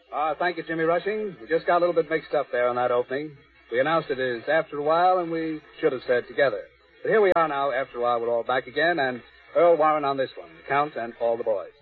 Thank you, Jimmy Rushing. We just got a little bit mixed up there on that opening. We announced it as After a While, and we should have said Together. But here we are now, After a While, we're all back again, and Earl Warren on this one, the Count and all the boys.